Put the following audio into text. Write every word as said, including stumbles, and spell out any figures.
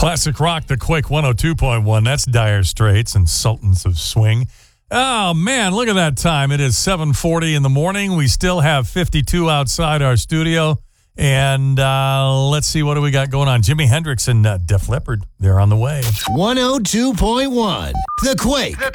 Classic rock, the Quake one oh two point one. That's Dire Straits and Sultans of Swing. Oh, man, look at that time. It is seven forty in the morning. We still have fifty-two outside our studio. And uh, let's see, what do we got going on? Jimi Hendrix and uh, Def Leppard, they're on the way. one oh two point one, The Quake.